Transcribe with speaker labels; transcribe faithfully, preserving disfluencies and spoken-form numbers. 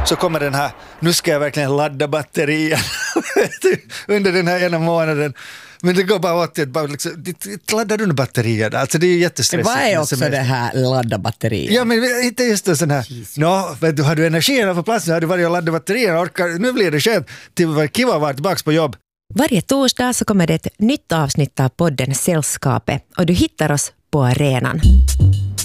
Speaker 1: så kommer den här, nu ska jag verkligen ladda batterien under den här ena månaden. Men det går bara åt att liksom, det laddar under batterierna. Alltså det är ju jättestressigt.
Speaker 2: Vad är också det här ladda batterier?
Speaker 1: Ja, men inte just en sån här, nå, vet du, har du energin på platsen, har du varit och laddat batterierna, orkar, nu blir det skönt till att kiva att vara tillbaka på jobb.
Speaker 3: Varje torsdag så kommer det ett nytt avsnitt av podden Sällskapet och du hittar oss på arenan.